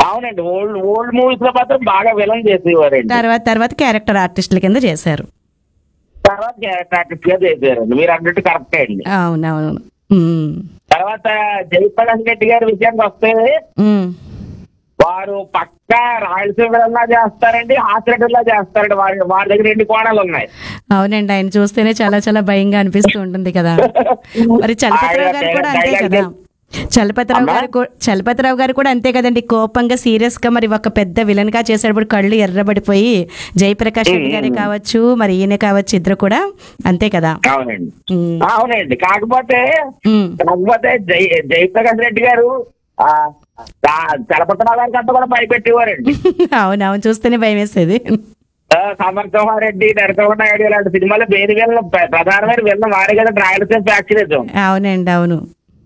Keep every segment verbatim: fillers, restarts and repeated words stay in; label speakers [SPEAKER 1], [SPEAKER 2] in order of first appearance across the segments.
[SPEAKER 1] అవునండి, old old movies లో మాత్రం బాగా విలన్ చేసేవారండి.
[SPEAKER 2] తర్వాత తర్వాత క్యారెక్టర్ ఆర్టిస్టుల కింద చేశారు.
[SPEAKER 1] తర్వాత క్యారెక్టర్ ఆర్టిస్ట్ గా చేశారండి, మీరు అన్నట్టు కరెక్టే అండి.
[SPEAKER 2] అవునవును. ఉమ్.
[SPEAKER 1] తర్వాత జయప్రకాష్ రెడ్డి గారి విషయానికి వస్తే
[SPEAKER 2] ఉమ్.
[SPEAKER 1] వారు పక్కా రాయలసీమలా చేస్తారండి, హాస్పిటల్లా చేస్తారండి. వారి వారి దగ్గర రెండు కోణాలు ఉన్నాయి.
[SPEAKER 2] అవునండి, ఆయన చూస్తేనే చాలా చాలా భయంగా అనిపిస్తూ ఉంటుంది కదా. మరి చలపతిరావు గారు కూడా అంతే కదా. చలపతిరావు గారు కూ- చలపతిరావు గారు కూడా అంతే కదండి, కోపంగా సీరియస్ గా మరి ఒక పెద్ద విలన్ గా చేసేటప్పుడు కళ్ళు ఎర్రబడిపోయి జయప్రకాష్ రెడ్డి గారే కావచ్చు, మరి ఈయన కావచ్చు, ఇద్దరు కూడా అంతే కదా.
[SPEAKER 1] అవునండి
[SPEAKER 2] ఉమ్.
[SPEAKER 1] అవునండి కాకపోతే
[SPEAKER 2] ఉమ్.
[SPEAKER 1] కాకపోతే జై జయప్రకాష్ రెడ్డి గారు ఆ చలపతిరావు గారి కంటే కూడా భయపెట్టేవారండి.
[SPEAKER 2] అవునవును, చూస్తేనే భయం వేసేది.
[SPEAKER 1] ఆ, సమర్థమారెడ్డి, నరసింహ నాయుడు ఇలాంటి సినిమాలు వేరు వీళ్ళ ప్రధానమైన వీళ్ళ వారే కదా రాయలసీమ ఫ్యాక్చరిజం.
[SPEAKER 2] అవునండి, అవును.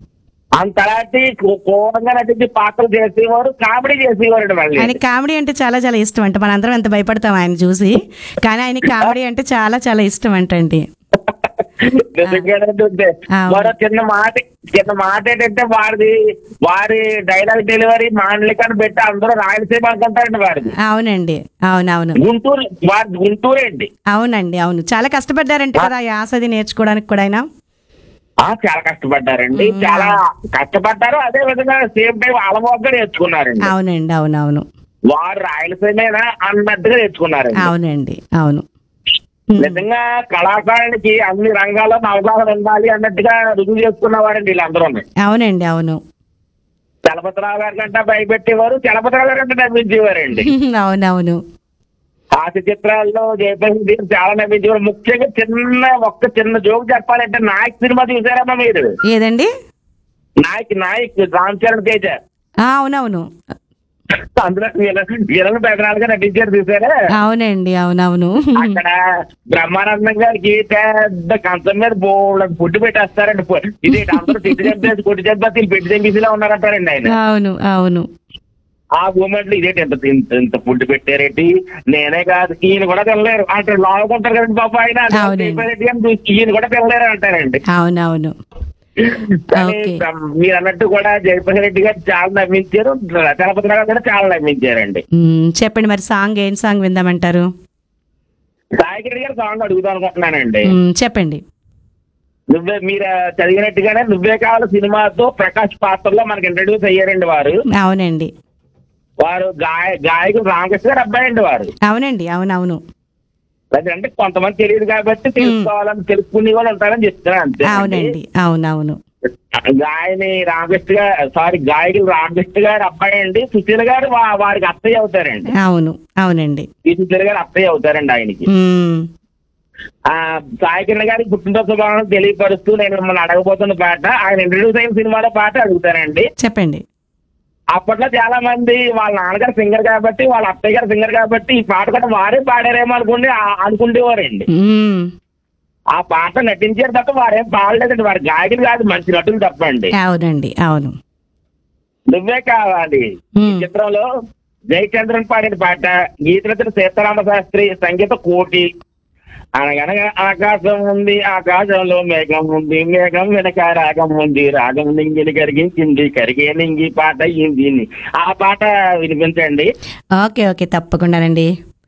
[SPEAKER 1] అంతలాంటి కోరంగా నటించి పాత్రలు చేసేవారు, కామెడీ చేసేవారండి. మళ్ళీ
[SPEAKER 2] ఆయన కామెడీ అంటే చాలా చాలా ఇష్టం అంట. మనందరం ఎంత భయపడతాం ఆయన చూసి, కానీ ఆయన కామెడీ అంటే చాలా చాలా ఇష్టం అంటండి.
[SPEAKER 1] నిజంగానండి. ఉంటే
[SPEAKER 2] అవును.
[SPEAKER 1] మరో చిన్న మాట చిన్న మాట ఏంటంటే వారిది వారి డైలాగ్ డెలివరీ మాండలికాన్ని పెట్టి అందరూ రాయలసీమ అనుకుంటారండి. వారిది
[SPEAKER 2] అవునండి, అవునవును.
[SPEAKER 1] గుంటూరు, వారి గుంటూరు అండి.
[SPEAKER 2] అవునండి, అవును. చాలా కష్టపడ్డారంట కదా యాసది నేర్చుకోవడానికి కూడా ఆయన.
[SPEAKER 1] ఆ చాలా కష్టపడ్డారండి, చాలా కష్టపడ్డారు. అదే విధంగా సేమ్ టైం అలవాటుగా నేర్చుకున్నారండి.
[SPEAKER 2] అవునండి, అవునవును.
[SPEAKER 1] వారు రాయలసీమేనా అన్నట్టుగా నేర్చుకున్నారండి.
[SPEAKER 2] అవునండి, అవును.
[SPEAKER 1] నిజంగా కళాకారునికి అన్ని రంగాల్లో అవగాహన ఉండాలి అన్నట్టుగా రుజువు చేసుకున్నవారండి వీళ్ళందరూ.
[SPEAKER 2] అవునండి, అవును.
[SPEAKER 1] చలపతిరావు గారి కంటే భయపెట్టేవారు, చలపతిరావు గారి కంటే నమ్మించేవారండి.
[SPEAKER 2] అవునవును.
[SPEAKER 1] హాస్య చిత్రాల్లో జయప్రకాష్ గారు చాలా నమ్మించేవారు. ముఖ్యంగా చిన్న ఒక్క చిన్న జోక్ చెప్పాలంటే నాయక్ సినిమా చూసారమ్మా మీరు?
[SPEAKER 2] ఏదండి?
[SPEAKER 1] నాయక్ నాయక్ రామ్ చరణ్ తేజ.
[SPEAKER 2] ఆ, అవునవును.
[SPEAKER 1] అందులో విలన్ పెదనాలుగా నటించారు చూసారా?
[SPEAKER 2] అవునండి, అవునవును.
[SPEAKER 1] అక్కడ బ్రహ్మానందం గారికి పెద్ద కంచం మీద బోళ్ళ ఫుడ్ పెట్టేస్తారండి. ఇది అందరూ తిట్టి చంపేసి కొట్టి చంపేసి పెట్టి చంపేసిలా ఉన్నారంటారండి ఆయన.
[SPEAKER 2] అవును, అవును.
[SPEAKER 1] ఆ మూమెంట్ లో ఇదేంటి ఎంత ఇంత ఇంత ఫుడ్ పెట్టారేంటి, నేనే కాదు ఈయన కూడా తినలేరు అంటే లాగుకుంటారు కదండి పాప ఆయన.
[SPEAKER 2] అవునండి.
[SPEAKER 1] ఈయన కూడా తినలేరు అంటారండి.
[SPEAKER 2] అవునవును.
[SPEAKER 1] కానీ
[SPEAKER 2] ఓకే.
[SPEAKER 1] మీరు అన్నట్టు కూడా జయప్రకాష్ రెడ్డి గారు చాలా నమ్మించారు, చలపతిరావు గారు కూడా చాలా నమ్మించారండి.
[SPEAKER 2] మ్మ్, చెప్పండి మరి సాంగ్ ఏం సాంగ్ విందామంటారు?
[SPEAKER 1] సాయి రెడ్డి గారు సాంగ్ అడుగుదాం అనుకుంటున్నానండి.
[SPEAKER 2] మ్మ్, చెప్పండి.
[SPEAKER 1] నువ్వే మీరు చదివినట్టుగానే నువ్వే కావాలి సినిమాతో ప్రకాష్ పాత్రలో మనకి ఇంట్రడ్యూస్ అయ్యారండి వారు.
[SPEAKER 2] అవునండి,
[SPEAKER 1] వారు గాయ గాయకుడు రామకృష్ణ గారు అబ్బాయి అండి వారు.
[SPEAKER 2] అవునండి, అవునవును.
[SPEAKER 1] అంటే కొంతమంది తెలియదు కాబట్టి తెలుసుకోవాలని తెలుసుకునే వాళ్ళు ఉంటారని చెప్తున్నా అంతే.
[SPEAKER 2] అవునండి, అవునవును.
[SPEAKER 1] గాయని రామకృష్ణ గారు సారీ గాయకులు రామకృష్ణ గారు అబ్బాయి అండి. సుశీల గారు వా- వారికి అత్తయ్య అవుతారండి.
[SPEAKER 2] అవును, అవునండి.
[SPEAKER 1] ఈ సుశీల గారు అత్తయ్య అవుతారండి ఆయనకి.
[SPEAKER 2] మ్మ్.
[SPEAKER 1] ఆ సాయి కిరణ్ గారికి పుట్టినరోజు శుభాకాంక్షలు తెలియపరుస్తూ నేను మిమ్మల్ని అడగబోతున్న పాట ఆయన ఇంట్రడ్యూస్ అయిన సినిమాలో పాట అడుగుతానండి.
[SPEAKER 2] చెప్పండి.
[SPEAKER 1] అప్పట్లో చాలా మంది వాళ్ళ నాన్నగారు సింగర్ కాబట్టి వాళ్ళ అత్తయ్య గారు సింగర్ కాబట్టి ఈ పాట కూడా వారే పాడారేమో అనుకుంటే అనుకుంటేవారండి.
[SPEAKER 2] మ్మ్.
[SPEAKER 1] ఆ పాట నటించారు తప్ప వారేం పాడలేదండి. వారి గాయకులు కాదు, మంచి నటులు తప్పండి.
[SPEAKER 2] అవునండి, అవును.
[SPEAKER 1] నువ్వే కావాలి ఈ
[SPEAKER 2] మ్మ్.
[SPEAKER 1] చిత్రంలో జయచంద్రన్ పాడిన పాట, గీతరచన సీతారామ శాస్త్రి, సంగీత కోటి. అనగనగా ఆకాశం ఉంది, ఆకాశంలో మేఘం ఉంది, మేఘం వెనక రాగం ఉంది, రాగం నింగిని కరిగించింది, కరిగే నింగి పాట అయ్యింది. ఆ పాట వినిపించండి.
[SPEAKER 2] ఓకే, ఓకే, తప్పకుండానండి.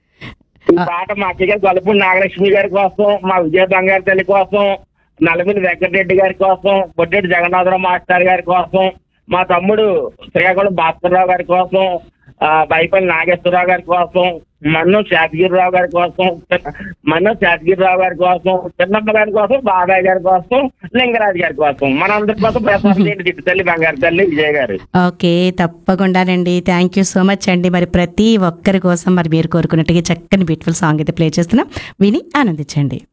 [SPEAKER 1] ఈ పాట మా అక్కయ్య గారు గొల్లపూడి నాగలక్ష్మి గారి కోసం, మా విజయ బంగారు తల్లి కోసం, నల్లమిల్లి వెంకటరెడ్డి గారి కోసం, పొట్టెడ్డి జగన్నాథరావు మాస్టర్ గారి కోసం, మా తమ్ముడు శ్రీకాకుళం భాస్కర్రావు గారి కోసం, ఆ బైపల్లి నాగేశ్వరరావు గారి కోసం, మన్నం శాతగిరిరావు గారి కోసం, మన్నం శాతగిరిరావు గారి కోసం, చిన్నమ్మ గారి కోసం, బాబాయ్ గారి కోసం, లింగరాజు గారి కోసం, మనందరి కోసం ప్రసాద్ చిట్టు తల్లి బంగారు తల్లి విజయ్ గారు.
[SPEAKER 2] ఓకే, తప్పకుండానండి. థ్యాంక్ యూ సో మచ్ అండి. మరి ప్రతి ఒక్కరి కోసం మరి మీరు కోరుకున్నట్టుగా చక్కని బ్యూటిఫుల్ సాంగ్ అయితే ప్లే చేస్తున్నాం, విని ఆనందించండి.